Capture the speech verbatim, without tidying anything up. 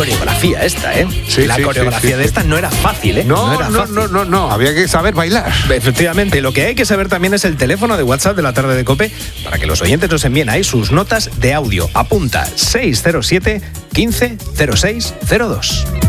coreografía esta, ¿eh? Sí, la sí, coreografía sí, sí, de esta no era fácil, ¿eh? No, era no, fácil. no, no, no, había que saber bailar. Efectivamente, lo que hay que saber también es el teléfono de WhatsApp de la tarde de COPE para que los oyentes nos envíen ahí sus notas de audio. Apunta seis cero siete, quince, cero seis cero dos.